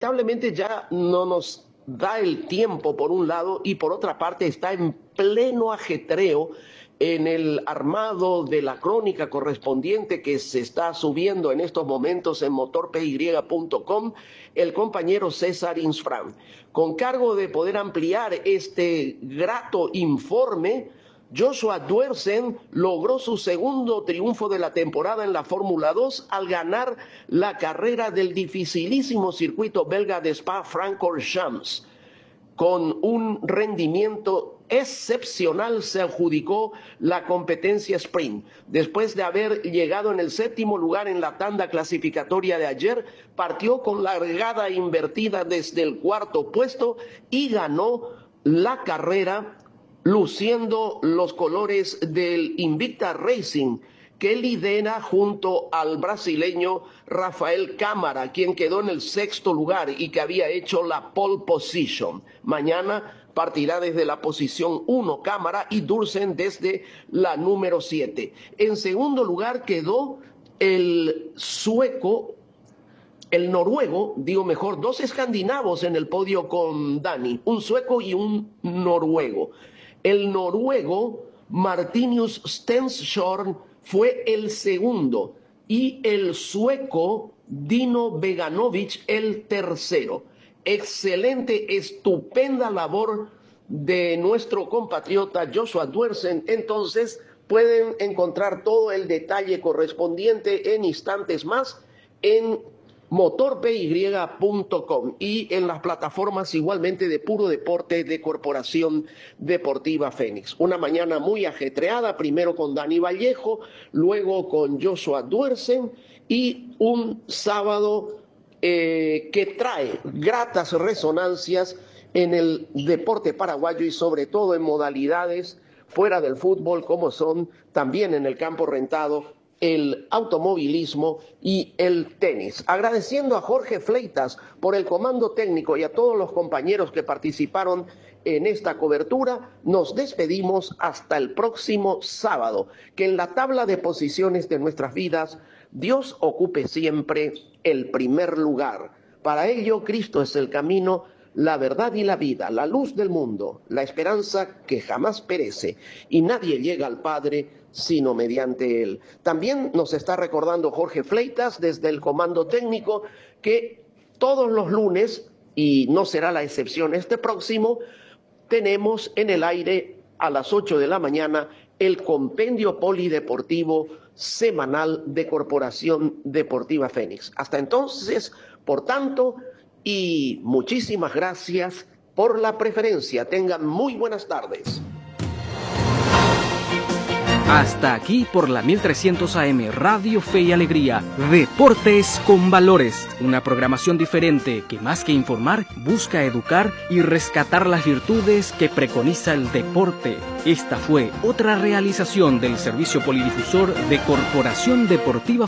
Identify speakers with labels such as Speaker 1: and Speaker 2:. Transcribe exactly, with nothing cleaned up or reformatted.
Speaker 1: lamentablemente ya no nos da el tiempo por un lado y por otra parte está en pleno ajetreo en el armado de la crónica correspondiente que se está subiendo en estos momentos en motor p y punto com el compañero César Insfrán, con cargo de poder ampliar este grato informe. Joshua Duersen logró su segundo triunfo de la temporada en la Fórmula dos al ganar la carrera del dificilísimo circuito belga de Spa-Francorchamps. Con un rendimiento excepcional se adjudicó la competencia sprint. Después de haber llegado en el séptimo lugar en la tanda clasificatoria de ayer, partió con largada invertida desde el cuarto puesto y ganó la carrera luciendo los colores del Invicta Racing, que lidera junto al brasileño Rafael Cámara, quien quedó en el sexto lugar y que había hecho la pole position. Mañana partirá desde la posición uno Cámara y Duersen desde la número siete. En segundo lugar quedó el sueco, el noruego, digo mejor, dos escandinavos en el podio con Dani, un sueco y un noruego. El noruego Martinius Stenshorn fue el segundo y el sueco Dino Beganovic el tercero. Excelente, estupenda labor de nuestro compatriota Joshua Duersen. Entonces pueden encontrar todo el detalle correspondiente en instantes más en motor p y punto com y en las plataformas igualmente de Puro Deporte de Corporación Deportiva Fénix. Una mañana muy ajetreada, primero con Dani Vallejo, luego con Joshua Duersen y un sábado eh, que trae gratas resonancias en el deporte paraguayo y sobre todo en modalidades fuera del fútbol como son también en el campo rentado el automovilismo y el tenis. Agradeciendo a Jorge Fleitas por el comando técnico y a todos los compañeros que participaron en esta cobertura, nos despedimos hasta el próximo sábado. Que en la tabla de posiciones de nuestras vidas, Dios ocupe siempre el primer lugar. Para ello, Cristo es el camino, la verdad y la vida, la luz del mundo, la esperanza que jamás perece, y nadie llega al Padre sino mediante él. También nos está recordando Jorge Fleitas desde el comando técnico que todos los lunes, y no será la excepción este próximo, tenemos en el aire a las ocho de la mañana el compendio polideportivo semanal de Corporación Deportiva Fénix. Hasta entonces, por tanto, y muchísimas gracias por la preferencia. Tengan muy buenas tardes.
Speaker 2: Hasta aquí por la mil trescientos A M Radio Fe y Alegría, Deportes con Valores, una programación diferente que más que informar, busca educar y rescatar las virtudes que preconiza el deporte. Esta fue otra realización del servicio polidifusor de Corporación Deportiva